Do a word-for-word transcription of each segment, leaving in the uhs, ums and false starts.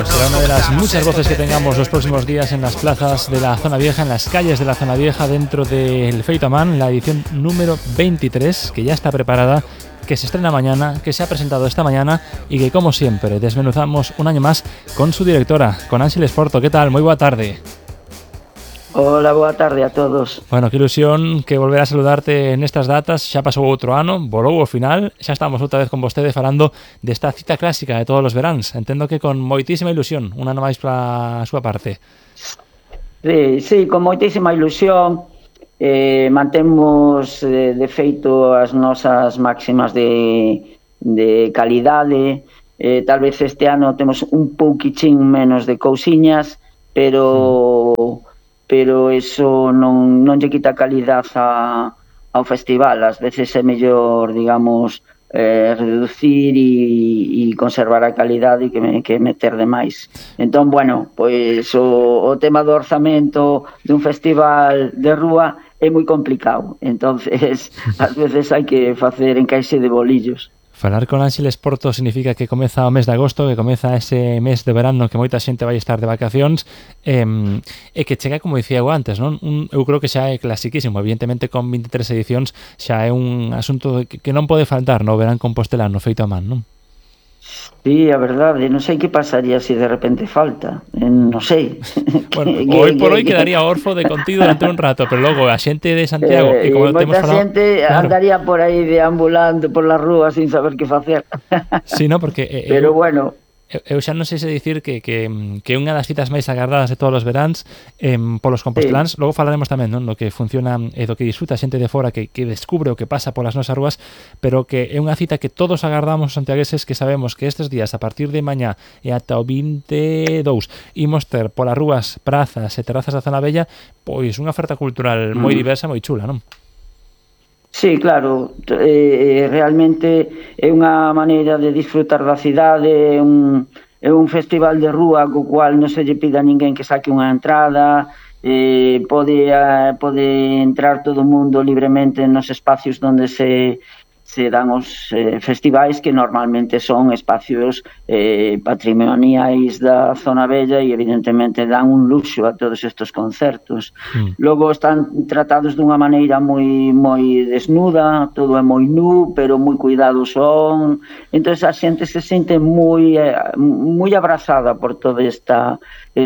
será una de las muchas voces que tengamos los próximos días en las plazas de la Zona Vieja, en las calles de la Zona Vieja, dentro del Feito a Man, la edición número veintitrés, que ya está preparada, que se estrena mañana, que se ha presentado esta mañana y que, como siempre, desmenuzamos un año más con su directora, con Ángeles Porto. ¿Qué tal? Muy boa tarde. Hola, boa tarde a todos. Bueno, que ilusión que volver a saludarte nestas datas. Xa pasou outro ano, volou ao final, xa estamos outra vez con vostede falando desta cita clásica de todos os veráns. Entendo que con moitísima ilusión, un ano máis para a súa parte. Sí, sí, con moitísima ilusión. Eh, mantemos eh, de feito as nosas máximas de, de calidade. Eh, tal vez este ano temos un pouquichín menos de cousiñas, pero... Mm. pero eso non, non lle quita calidad a, ao festival. Ás veces é mellor, digamos, eh, reducir e, e conservar a calidade que, me, que meter demais. Entón, bueno, pois o, o tema do orzamento dun festival de rúa é moi complicado. Entonces, ás veces hai que facer encaixe de bolillos. Falar con Ángeles Porto significa que comeza o mes de agosto, que comeza ese mes de verano que moita xente vai estar de vacacións, eh, e que chega, como dicía eu antes, non? Un, eu creo que xa é clasiquísimo, evidentemente con veintitrés edicións xa é un asunto que, que non pode faltar no verán compostelano feito a man, non? Sí, a verdade, non sei que pasaría se de repente falta, non sei. Bueno, hoy por hoy quedaría orfo de contigo durante un rato, pero logo a xente de Santiago, eh, que como moita temos falado, xente claro, andaría por aí deambulando por las rúas sin saber que facer. Sí, no, porque eh, pero eu, bueno, eu xa non sei se dicir que, que, que unha das citas máis agardadas de todos os veráns eh, polos composteláns, sí. Logo falaremos tamén, non, do que funciona e do que disfruta a xente de fora que, que descubre o que pasa polas nosas rúas, pero que é unha cita que todos agardamos os santiagueses, que sabemos que estes días a partir de mañá e ata o vinte e dous imos ter polas rúas, prazas e terrazas da Zona Bella pois unha oferta cultural moi mm. diversa, moi chula, non? Sí, claro, eh, realmente é unha maneira de disfrutar da cidade, é un, é un festival de rúa co cual non se lle pide a ninguén que saque unha entrada, eh, pode, eh, pode entrar todo o mundo libremente nos espacios onde se, se dan os eh, festivais, que normalmente son espacios eh, patrimoniais da Zona Bella e evidentemente dan un luxo a todos estes concertos. Mm. Logo están tratados dunha maneira moi moi desnuda, todo é moi nu, pero moi cuidado son. Entón a xente se sente moi eh, moi abrazada por todo esta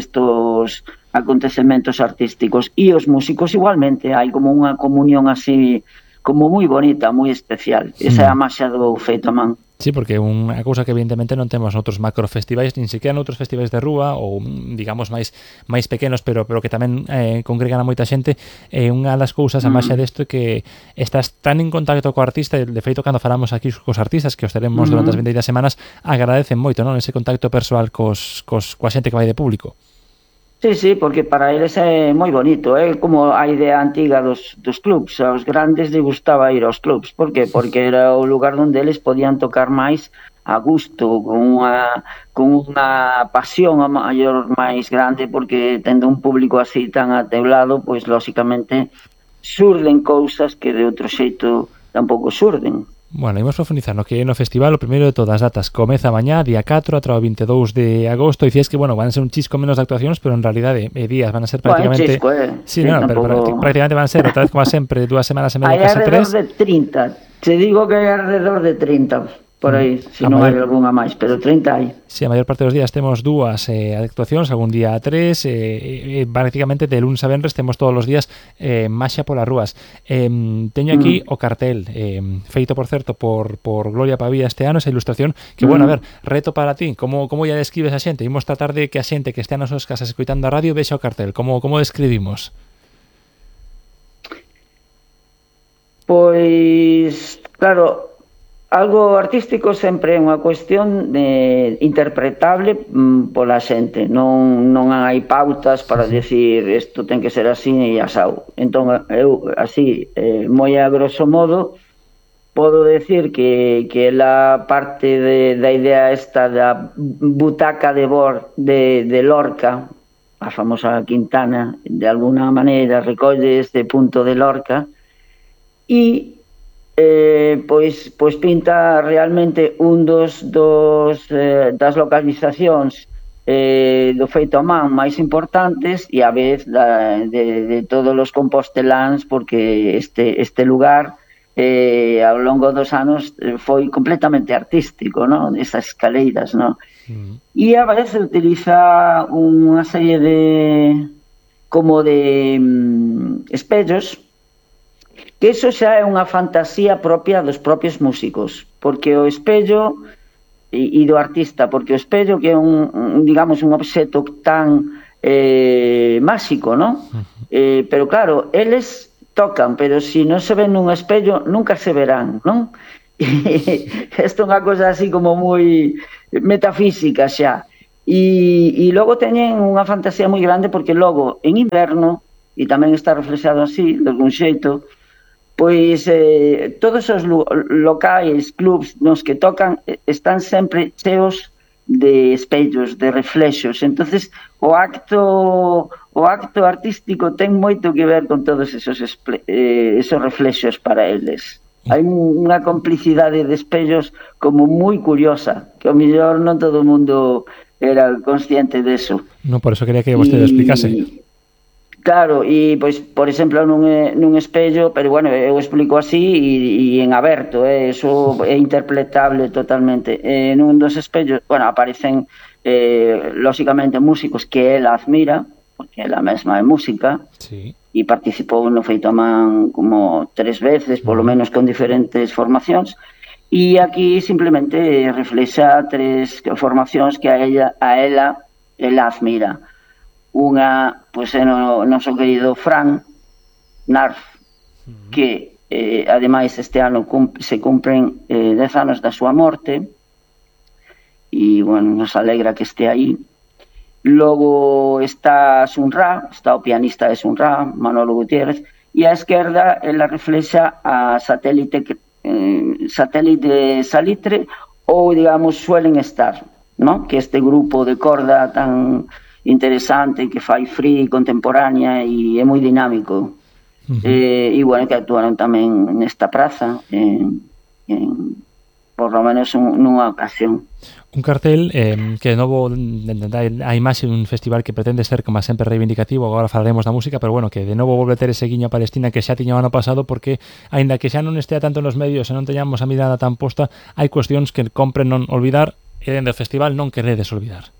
estos acontecementos artísticos, e os músicos igualmente, hai como unha comunión así como moi bonita, moi especial. Esa é a maxia do feito a man. Sí, porque unha cousa que evidentemente non temos noutros macrofestivais, nin sequera noutros festivais de rúa ou, digamos, máis máis pequenos, pero pero que tamén eh, congregan a moita xente, é eh, unha das cousas, a maxia desto, que estás tan en contacto co artista, e de feito cando falamos aquí cos artistas, que os teremos uh-huh. durante as vindeiras semanas, agradecen moito, non, ese contacto persoal cos, cos, coa xente que vai de público. Sí, sí, porque para eles é moi bonito, é como a idea antiga dos, dos clubs. Aos grandes lle gustaba ir aos clubs. Por que? Porque era o lugar onde eles podían tocar máis a gusto, con unha, con unha pasión a maior máis grande, porque tendo un público así tan ateulado, pois lóxicamente surden cousas que de outro xeito tampouco surden. Bueno, imos profundizar no que é no festival. O primeiro de todas as datas comeza mañá, día catro, atra o vinte e dous de agosto. Dicías que, bueno, van a ser un chisco menos de actuacións, pero en realidade eh, días van a ser prácticamente... Bueno, chisco, eh. Sí, sí, no, pero prácticamente van a ser, outra vez como sempre, dúas semanas e media, casi tres. Hai alrededor de trinta. Te digo que hai alrededor de trinta. Por aí, se non hai algunha máis, pero trinta hai. Si, sí, a maior parte dos días temos dúas eh, actuacións, algún día tres, eh, eh, prácticamente de lunes a venres temos todos os días eh, maxia polas rúas. Eh, teño aquí mm. o cartel, eh, feito, por certo, por, por Gloria Pavía este ano, esa ilustración, que, mm. bueno, a ver, reto para ti, como, como ya describes a xente? Imos tratar de que a xente que este nas súas casas escoitando a radio vexa o cartel, como, como describimos? Pois, claro... Algo artístico sempre é unha cuestión de interpretable mm, pola xente. Non, non hai pautas para decir isto ten que ser así e asau. Entón, eu, así, eh, moi a grosso modo, podo decir que, que la parte de, da idea esta da butaca de bor de, de Lorca, a famosa Quintana, de alguna maneira recolle este punto de Lorca, e Eh, pois, pois pinta realmente un dos, dos eh, das localizacións eh, do feito a man máis importantes e a vez da, de, de todos os composteláns, porque este, este lugar eh, ao longo dos anos foi completamente artístico, ¿no? Esas escaleiras, ¿no? Mm. E a veces utiliza unha serie de como de mm, espellos, que eso xa é unha fantasía propia dos propios músicos, porque o espello e, e do artista, porque o espello que é un, un digamos, un obxeto tan eh, máxico, ¿no? Uh-huh. Eh, pero claro, eles tocan, pero se si non se ven nun espello nunca se verán, non? Isto é unha cosa así como moi metafísica xa. E, e logo teñen unha fantasía moi grande, porque logo en inverno, e tamén está reflexado así, de algún xeito, pois eh, todos os locais, clubs nos que tocan están sempre cheos de espellos, de reflexos. Entonces o acto o acto artístico ten moito que ver con todos esos, eh, esos reflexos para eles. Hai unha complicidade de espellos como moi curiosa, que ao mellor non todo o mundo era consciente deso. Non, por eso quería que vostede explicase. Claro, e, pois, por exemplo, nun, nun espello, pero, bueno, eu explico así e, e en aberto, eh, eso é interpretable totalmente. Eh, nun dos espellos, bueno, aparecen, eh, lóxicamente, músicos que ela admira, porque ela mesma é música, sí. E participou no feito a man como tres veces, polo menos con diferentes formacións, e aquí simplemente reflexa tres formacións que a ela, a ela, ela admira. Unha, pois, é o noso querido Fran Narf, uh-huh. que eh, ademais este ano cum, se cumpren eh, dez anos da súa morte, e, bueno, nos alegra que este aí. Logo está Sun Ra, está o pianista de Sun Ra, Manolo Gutiérrez, e á esquerda ela reflexa a satélite, eh, satélite Salitre, ou, digamos, Suelen Estar, ¿no? Que este grupo de corda tan interesante, que fai free, contemporánea e é moi dinámico. Uh-huh. eh, e bueno, que actuaron tamén nesta praza en, en, por lo menos un, nunha ocasión. Un cartel eh, que de novo a imaxe dun festival que pretende ser, como sempre, reivindicativo. Agora falaremos da música, pero bueno, que de novo volve a ter ese guiño a Palestina que xa tiña o ano pasado, porque aínda que xa non estea tanto nos medios e non teñamos a mirada tan posta, hai cuestións que compren non olvidar e dentro do festival non queredes olvidar.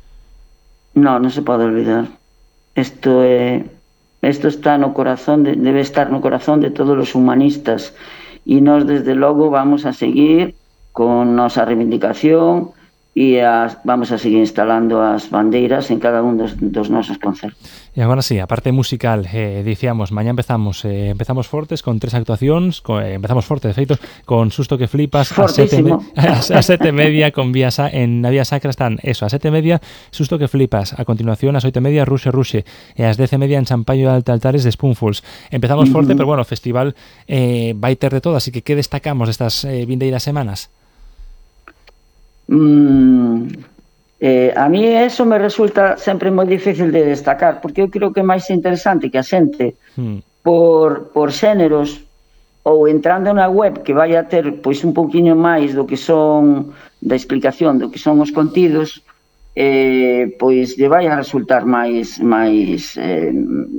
No, non se pode olvidar. Isto é, isto está no corazón, de, debe estar no corazón de todos os humanistas, e nós desde logo vamos a seguir con nosa reivindicación e as, vamos a seguir instalando as bandeiras en cada un dos, dos nosos concertos. E agora sí, a parte musical, eh, dicíamos, mañá empezamos eh, empezamos fortes con tres actuacións, co, eh, empezamos forte, de feito, con Susto que flipas, a sete, me, a, a sete media con Vía Sa, en la Vía Sacra están eso, a sete media Susto que flipas, a continuación a oito media Ruxe Ruxe, e as dez media en Champaño de Alta Altares de Spoonfuls. Empezamos uh-huh. forte, pero bueno, o festival eh, vai ter de todo, así que que destacamos destas eh, vindeiras semanas? Mm, eh, a mí eso me resulta sempre moi difícil de destacar, porque eu creo que é máis interesante que a xente mm. por, por xéneros ou entrando na web que vai a ter pois un pouquiño máis do que son da explicación do que son os contidos, eh, pois lle vai a resultar máis máis eh,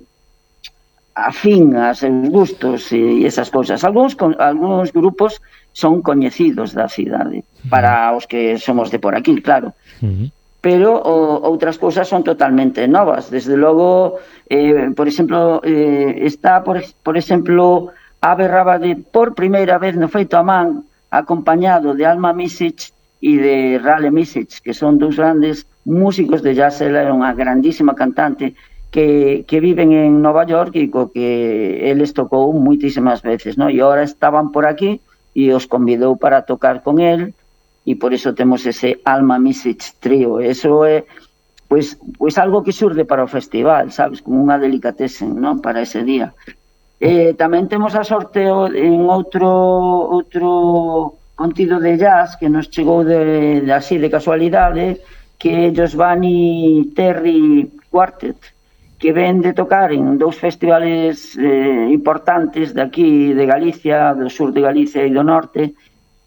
afín a seus gustos e esas cousas. Alguns, alguns grupos son coñecidos da cidade, para os que somos de por aquí, claro. Uh-huh. Pero o, outras cousas son totalmente novas. Desde logo, eh, por exemplo, eh, está, por, por exemplo, Ave Rábade por primeira vez no feito a man, acompañado de Alma Misic e de Rale Misic, que son dous grandes músicos de jazz. Ela era unha grandísima cantante que, que viven en Nova York e co que eles tocou muitísimas veces, ¿no? E agora estaban por aquí e os convidou para tocar con el, e por iso temos ese Alma Misic trío. Eso é pois, pois algo que xurde para o festival, sabes, como unha delicatessen, ¿no? Para ese día. Eh, tamén temos a sorte en outro outro contido de jazz que nos chegou de, de así de casualidade, que é Giovanni Terry Quartet, que ven de tocar en dous festivales eh, importantes de aquí, de Galicia, do sur de Galicia e do norte,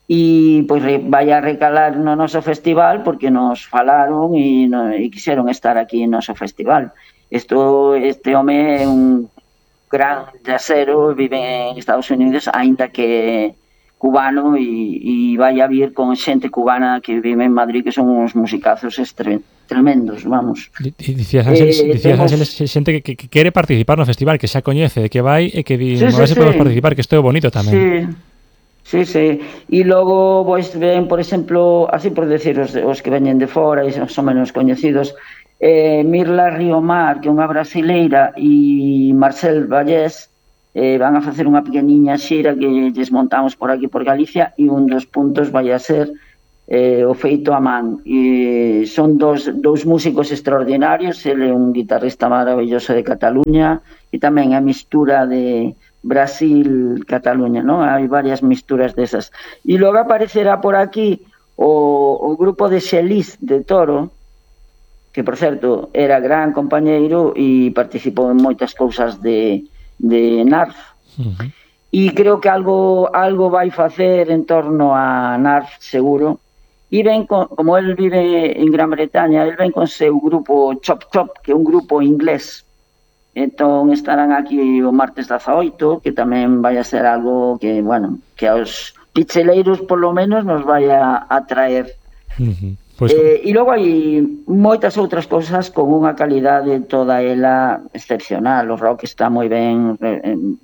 e pois vai a recalar no noso festival porque nos falaron e, no, e quixeron estar aquí no noso festival. Isto, este home é un gran jazzero, vive en Estados Unidos, aínda que cubano, e, e vai a vir con xente cubana que vive en Madrid, que son uns musicazos estre, tremendos, vamos. Dicías, Ángeles, eh, dicías temos... Ángeles, xente que, que, que quere participar no festival, que xa coñece, que vai e que di, sí, sí, sí. podemos participar, que isto é bonito tamén. Sí. Sí, sí, e logo pois ven, por exemplo, así por decir os, os que veñen de fora e son menos coñecidos, eh, Mirla Riomar, que é unha brasileira, e Marcel Vallés, eh, van a facer unha pequeniña xira que desmontamos por aquí por Galicia, e un dos puntos vai a ser eh, o feito a man. E son dos, dous músicos extraordinarios, ele é un guitarrista maravilloso de Cataluña, e tamén a mistura de Brasil, Cataluña, non? Hai varias misturas desas. E logo aparecerá por aquí o, o grupo de Xelís de Toro, que, por certo, era gran compañeiro e participou en moitas cousas de, de Narf. Uh-huh. E creo que algo algo vai facer en torno a Narf, seguro. E ven, con, como el vive en Gran Bretaña, el ven con seu grupo Chop Chop, que é un grupo inglés. Entón estarán aquí o martes dezaoito, que tamén vai a ser algo que, bueno, que aos picheleiros polo menos nos vai a, a traer. Uh-huh. Pues... Eh, e logo hai moitas outras cousas con unha calidade toda ela excepcional. O rock está moi ben re,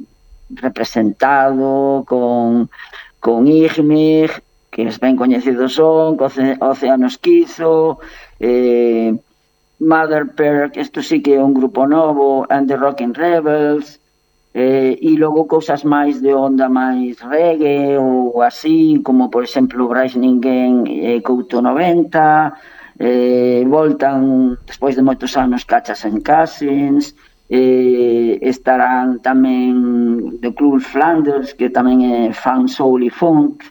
representado, con, con Igmig, que es ben coñecidos son, con Océano Esquizo, eh, Mother Pearl, que isto sí que é un grupo novo, and the Rockin' Rebels, eh, e logo cousas máis de onda máis reggae ou así, como por exemplo Bryce Ningen e Couto noventa, eh, voltan despois de moitos anos Cachas and Cousins, eh, estarán tamén The Club Flanders, que tamén é fan soul e funk,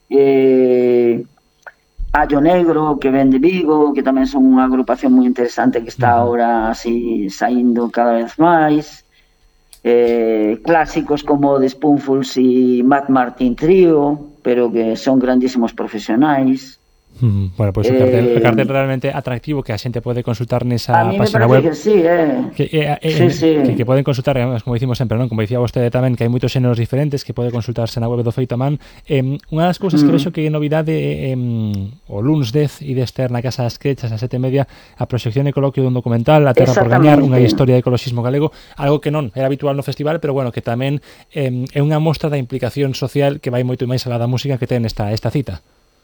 eh, Allo Negro, que ven de Vigo, que tamén son unha agrupación moi interesante que está ahora así saindo cada vez máis. Eh, clásicos como The Spoonfuls e Matt Martin Trio, pero que son grandísimos profesionais. Mm, bueno, pois pues, o cartel, eh, o cartel realmente atractivo que a xente pode consultar nesa página web. Que sí, eh. Que, eh, eh, sí, sí. Que, que poden consultar, como dicimos sempre, non? Como dicía vostede tamén, que hai moitos xéneros diferentes que pode consultarse na web do Feito a Man. Eh, unha das cousas mm. que vexo que é novidade eh, o luns dez e de Ester na Casa das Crechas a sete e media a proxección e coloquio dun documental A Terra por Gañar, unha historia de ecoloxismo galego, algo que non era habitual no festival, pero bueno, que tamén eh, é unha mostra da implicación social que vai moito máis alá da música que ten esta, esta cita.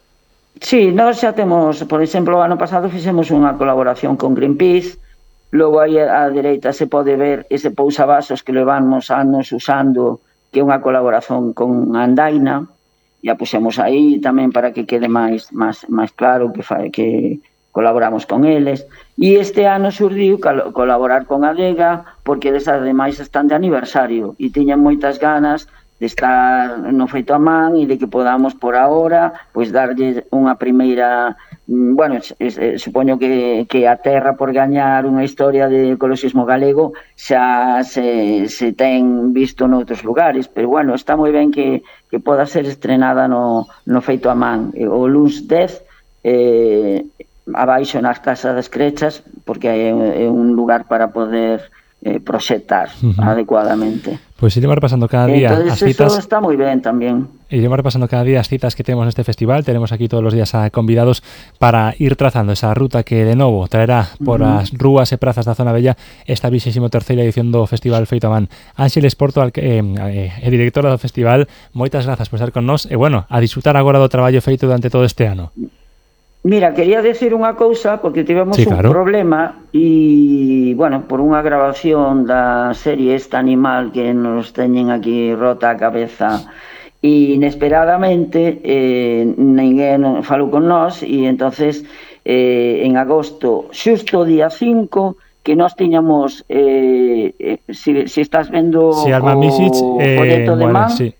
Sí, nós xa temos, por exemplo, o ano pasado fixemos unha colaboración con Greenpeace, logo aí á dereita se pode ver ese pousavasos que levamos anos usando, que é unha colaboración con Andaina, e a puxemos aí tamén para que quede máis máis, máis claro que, fa, que colaboramos con eles. E este ano surdiu colaborar con Adega, porque eles ademais están de aniversario e tiñan moitas ganas de estar no Feito a Man e de que podamos por ahora pois darlle unha primeira, bueno, supoño que, que A Terra por Gañar, unha historia de ecoloxismo galego xa se, se ten visto noutros lugares, pero bueno, está moi ben que, que poda ser estrenada no, no Feito a Man o luns dez, eh, abaixo nas Casas das Crechas, porque é, é un lugar para poder eh, proxectar uh-huh. adecuadamente. Pois iremos repasando cada día Entonces, as citas. Eso está moi ben tamén. Iremos repasando cada día as citas que temos neste festival. Tenemos aquí todos os días a convidados para ir trazando esa ruta que de novo traerá por uh-huh. as rúas e prazas da Zona Bella esta vixésima terceira edición do Festival Feito a Man. Ángeles Porto, eh, eh, directora do festival, moitas grazas por estar con nós e, bueno, a disfrutar agora do traballo feito durante todo este ano. Mira, quería decir unha cousa, porque tivemos sí, claro. un problema e, bueno, por unha grabación da serie esta animal que nos teñen aquí rota a cabeza e inesperadamente eh, ninguén falou con nós e entonces eh, en agosto, xusto o día cinco, que nós tiñamos eh, eh, si, si estás vendo si o eh, folleto de bueno, man sí.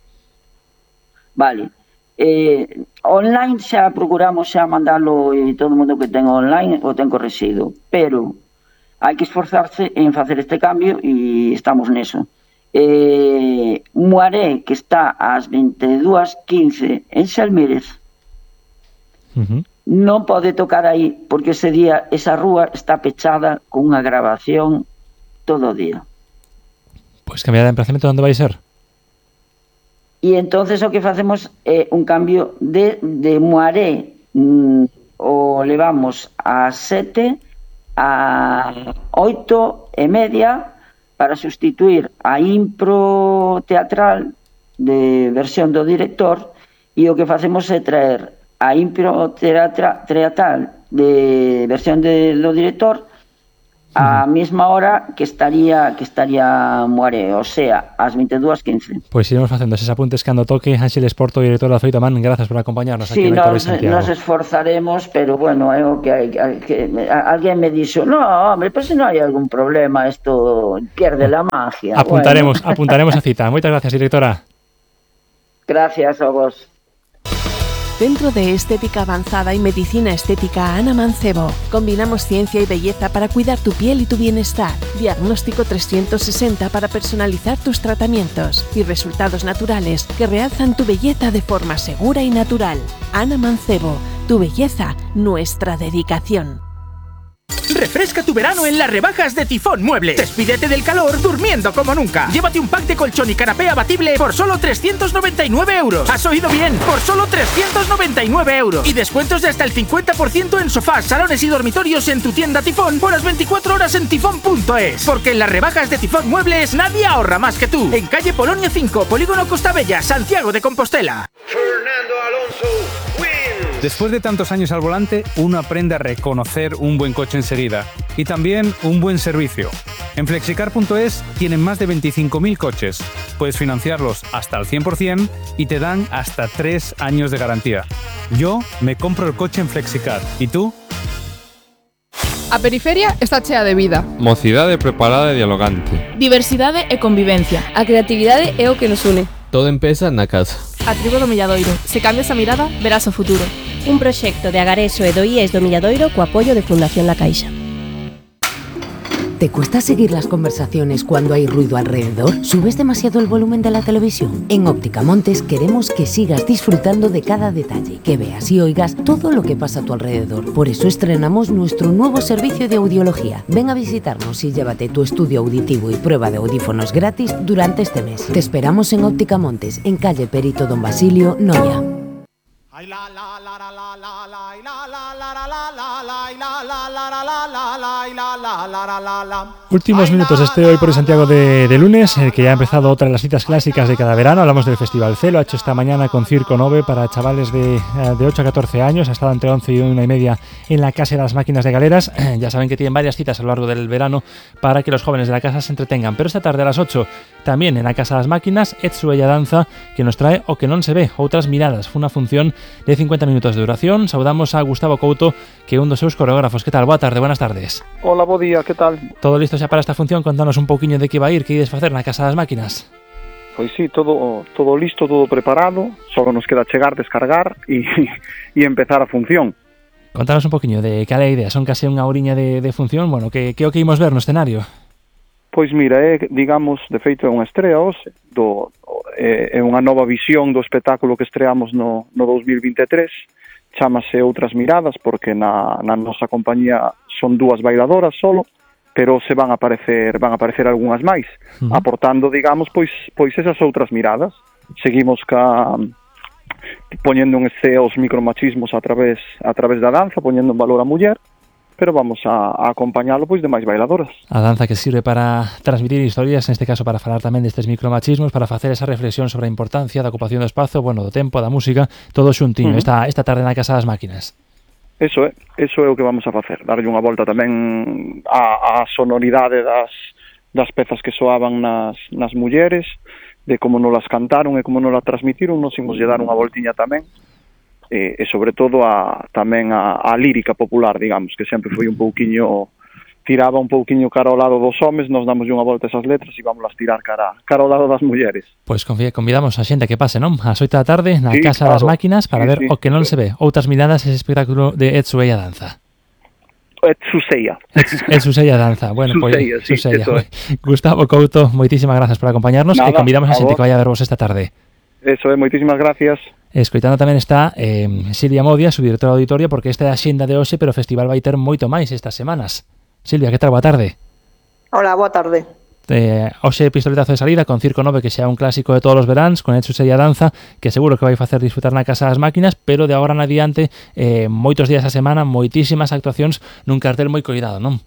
Vale. Eh, online xa procuramos xa mandalo e todo o mundo que ten online o ten correxido, pero hai que esforzarse en facer este cambio e estamos neso. Eh, Muaré, que está ás veintidúas quince en Xalmírez, Uh-huh. Non pode tocar aí, porque ese día esa rúa está pechada con unha grabación todo o día. Pois cambiar de emplazamento, onde vai ser? E entonces o que facemos é un cambio de, de Moaré, mm, o levamos a sete a oito e media para sustituir a impro teatral de versión do director, e o que facemos é traer a impro teatra, teatral de versión de, do director a mesma hora que estaría que estaría Moaré, o sea, ás vinte e dúas quince. Pois iremos facendo eses apuntes cando toque. Ángeles Porto, director da Feito Man, grazas por acompañarnos sí, aquí en nos, Santiago. nos esforzaremos, pero bueno, é o que hai que alguén me dixo, no, hombre, pero se non hai algún problema, isto pierde la magia. Apuntaremos, bueno. apuntaremos a cita. Moitas gracias, directora. Gracias a vos. Centro de Estética Avanzada y Medicina Estética Ana Mancebo. Combinamos ciencia y belleza para cuidar tu piel y tu bienestar. Diagnóstico trescientos sesenta para personalizar tus tratamientos. Y resultados naturales que realzan tu belleza de forma segura y natural. Ana Mancebo. Tu belleza, nuestra dedicación. Refresca tu verano en las rebajas de Tifón Muebles. Despídete del calor durmiendo como nunca. Llévate un pack de colchón y canapé abatible por solo trescientos noventa y nueve euros. ¿Has oído bien? Por solo trescientos noventa y nueve euros. Y descuentos de hasta el cincuenta por ciento en sofás, salones y dormitorios en tu tienda Tifón por las veinticuatro horas en tifón punto es. Porque en las rebajas de Tifón Muebles nadie ahorra más que tú. En calle Polonia cinco, Polígono Costa Bella, Santiago de Compostela. Fernando Alonso wins. Después de tantos años al volante, uno aprende a reconocer un buen coche enseguida y también un buen servicio. En flexicar punto es tienen más de veinticinco mil coches. Puedes financiarlos hasta al cien por ciento y te dan hasta tres años de garantía. Yo me compro el coche en Flexicar. ¿Y tú? A periferia está chea de vida. Mocidade preparada e dialogante. Diversidade e convivencia. A creatividade é o que nos une. Todo empeza na casa. A tribo do Milladoiro. Se cambias a mirada, verás o futuro. Un proxecto de Agareso e do I E S do Milladoiro co apoio de Fundación La Caixa. ¿Te cuesta seguir las conversaciones cuando hay ruido alrededor? ¿Subes demasiado el volumen de la televisión? En Óptica Montes queremos que sigas disfrutando de cada detalle, que veas y oigas todo lo que pasa a tu alrededor. Por eso estrenamos nuestro nuevo servicio de audiología. Ven a visitarnos y llévate tu estudio auditivo y prueba de audífonos gratis durante este mes. Te esperamos en Óptica Montes, en calle Perito Don Basilio, Noia. Últimos minutos de este Hoy por Santiago de, de lunes, el que ya ha empezado otra de las citas clásicas de cada verano. Hablamos del Festival C, lo ha hecho esta mañana con Circo Nove para chavales de, de ocho a catorce años. Ha estado entre once y una y media en la Casa de las Máquinas de Galeras. Ya saben que tienen varias citas a lo largo del verano para que los jóvenes de la casa se entretengan. Pero esta tarde a las ocho, también en la Casa de las Máquinas, Etsu Ella Danza, que nos trae O que non se ve, outras miradas. Fue una función de cincuenta minutos de duración. Saudamos a Gustavo Couto, que é un dos seus coreógrafos. Que tal? Boa tarde, buenas tardes. Hola, bo día, que tal? Todo listo xa para esta función? Contanos un pouquiño de que vai ir, que ides facer na Casa das Máquinas. Pois sí, todo todo listo, todo preparado. Só nos queda chegar, descargar e, e empezar a función. Contanos un pouquiño de cal é a idea. Son case unha horiña de, de función. Bueno, que, que o que imos ver no escenario? Pois mira, é, digamos, de feito é unha estrea hoxe, do, é, é unha nova visión do espectáculo que estreamos no, no dos mil vinte e tres, chámase Outras Miradas, porque na, na nosa compañía son dúas bailadoras solo, pero se van a aparecer, van a aparecer algunhas máis, uh-huh. aportando, digamos, pois, pois esas outras miradas. Seguimos ca, poñendo en escena os micromachismos a través, a través da danza, poñendo en valor a muller, pero vamos a, a acompañalo pois de máis bailadoras. A danza que sirve para transmitir historias, neste caso para falar tamén destes micromachismos, para facer esa reflexión sobre a importancia da ocupación do espazo, bueno, do tempo, da música, todo xuntiño, uh-huh. esta, esta tarde na Casa das Máquinas. Eso é, eso é o que vamos a facer, darlle unha volta tamén á, á sonoridade das, das pezas que soaban nas, nas mulleres, de como nos las cantaron e como nos las transmitiron, nos imos lle dar unha voltiña tamén, e, e sobre todo a, tamén a, a lírica popular, digamos, que sempre foi un pouquiño, tiraba un pouquiño cara ao lado dos homes, nos damos unha volta a esas letras e vamos las tirar cara, cara ao lado das mulleres. Pois convidamos a xente que pase, non? Ás oito da tarde na sí, Casa claro. das Máquinas para sí, ver sí, o que non sí. se ve, outras miradas, ese espectáculo de Etsu Ella Danza. Etsu Ella. Etsu Ella Danza. Bueno, pois pues, sí, Gustavo Couto, moitísimas grazas por acompañarnos Nada, e convidamos a xente que vaya a ver vos esta tarde. Eso é, moitísimas gracias. Escoitando tamén está eh, Silvia Modia, subdirectora de auditoria, porque esta é a xenda de hoxe, pero o festival vai ter moito máis estas semanas. Silvia, que tal? Boa tarde. Hola, boa tarde. Eh, hoxe pistoletazo de salida con Circo nove, que xa é un clásico de todos os veráns, con Etxus e a danza, que seguro que vai facer disfrutar na Casa das Máquinas, pero de agora en adiante eh, moitos días a semana, moitísimas actuacións nun cartel moi coidado, non?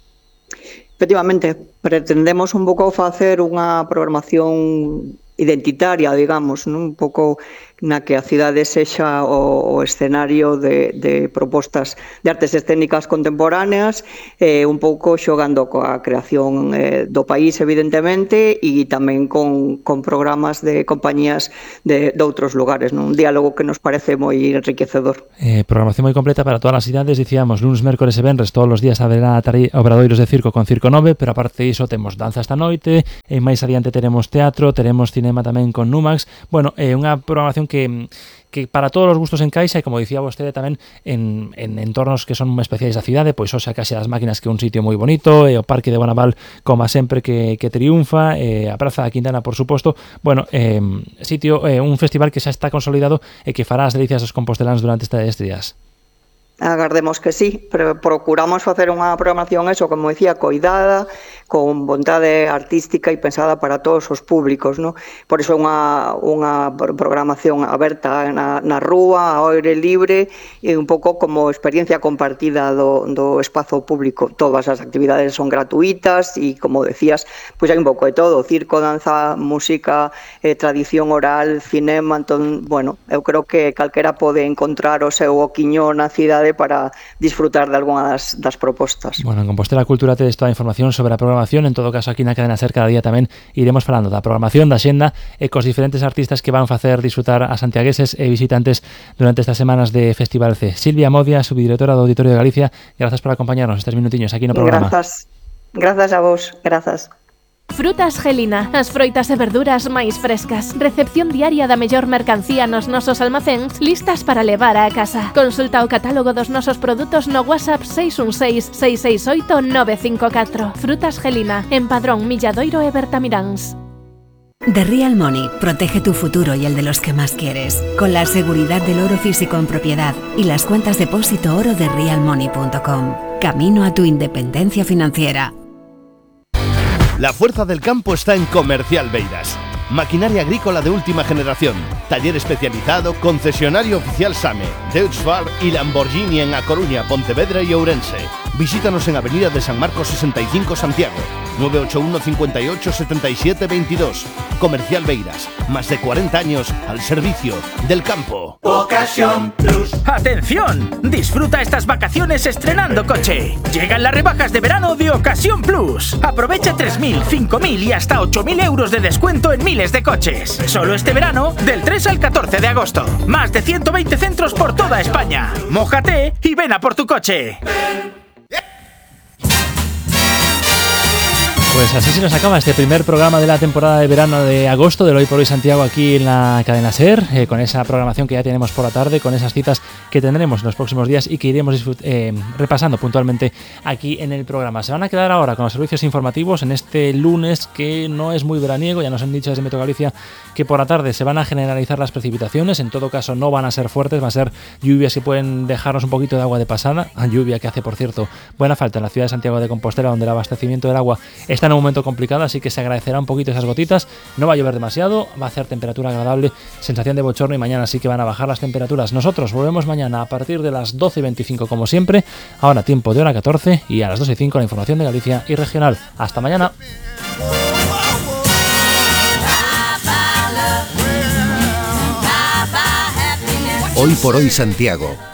Efectivamente, pretendemos un pouco facer unha programación identitaria, digamos, non? Un pouco na que a cidade sexa o, o escenario de, de propostas de artes escénicas contemporáneas, eh, un pouco xogando coa creación eh, do país, evidentemente, e tamén con, con programas de compañías de, de outros lugares, non? Un diálogo que nos parece moi enriquecedor. Eh, programación moi completa para todas as cidades, dicíamos, lunes, mércores e venres, todos os días haberá obradoiros de circo con Circo nove, pero aparte diso temos danza esta noite, e máis adiante teremos teatro, teremos cinema tamén con Numax. Bueno, é eh, unha programación que que para todos os gustos encaixa, e como dicía vostede tamén en, en entornos que son especiais da cidade, pois hoxe a Casa das Máquinas, que é un sitio moi bonito, e o Parque de Bonaval, como sempre, que, que triunfa, e a Praza da Quintana, por suposto. Bueno, eh, sitio, eh, un festival que xa está consolidado e que fará as delicias dos composteláns durante estes días. Agardemos que sí, pero procuramos facer unha programación, eso, como decía, coidada, con vontade artística e pensada para todos os públicos, ¿no? Por iso é unha, unha programación aberta na, na rúa, ao aire libre, e un pouco como experiencia compartida do, do espazo público. Todas as actividades son gratuitas e, como decías, pois hai un pouco de todo, circo, danza, música, eh, tradición oral, cinema. Entón, bueno, eu creo que calquera pode encontrar o seu oquiño na cidade para disfrutar de algunhas das, das propostas. Bueno, en Compostela Cultura tedes toda a información sobre a programación. En todo caso, aquí na Cadena Ser cada día tamén iremos falando da programación, da xenda e cos diferentes artistas que van facer disfrutar a santiagueses e visitantes durante estas semanas de Festival C. Silvia Modia, subdirectora do Auditorio de Galicia, grazas por acompañarnos estes minutiños aquí no programa. Grazas, grazas a vos, grazas. Frutas Gelina, as froitas e verduras máis frescas. Recepción diaria da mellor mercancía nos nosos almacéns, listas para levar á casa. Consulta o catálogo dos nosos produtos no WhatsApp seis un seis, seis seis oito, nove cinco catro. Frutas Gelina, en Padrón, Milladoiro e Bertamiráns. The Real Money protege tu futuro y el de los que más quieres, con la seguridad del oro físico en propiedad y las cuentas depósito oro de real money punto com. Camino a tu independencia financiera. La fuerza del campo está en Comercial Beiras. Maquinaria agrícola de última generación, taller especializado, concesionario oficial SAME, Deutz-Fahr y Lamborghini en A Coruña, Pontevedra y Ourense. Visítanos en Avenida de San Marcos sesenta y cinco Santiago, nueve ocho uno, cinco ocho, siete siete dos dos. Comercial Beiras, más de cuarenta años al servicio del campo. Ocasión Plus. ¡Atención! Disfruta estas vacaciones estrenando coche. Llegan las rebajas de verano de Ocasión Plus. Aprovecha tres mil, cinco mil y hasta ocho mil euros de descuento en miles de coches. Solo este verano, del tres al catorce de agosto. Más de ciento veinte centros por toda España. Mójate y ven a por tu coche. Pues así se nos acaba este primer programa de la temporada de verano de agosto del Hoy por Hoy Santiago aquí en la Cadena Ser, eh, con esa programación que ya tenemos por la tarde, con esas citas que tendremos en los próximos días y que iremos eh, repasando puntualmente aquí en el programa. Se van a quedar ahora con los servicios informativos en este lunes que no es muy veraniego. Ya nos han dicho desde Meteo Galicia que por la tarde se van a generalizar las precipitaciones, en todo caso no van a ser fuertes, van a ser lluvias que pueden dejarnos un poquito de agua de pasada, lluvia que hace, por cierto, buena falta en la ciudad de Santiago de Compostela, donde el abastecimiento del agua está en un momento complicado, así que se agradecerá un poquito esas gotitas. No va a llover demasiado, va a hacer temperatura agradable, sensación de bochorno, y mañana sí que van a bajar las temperaturas. Nosotros volvemos mañana a partir de las doce y veinticinco como siempre, ahora tiempo de hora catorce, y a las doce y cinco la información de Galicia y regional. Hasta mañana. Hoy por Hoy Santiago,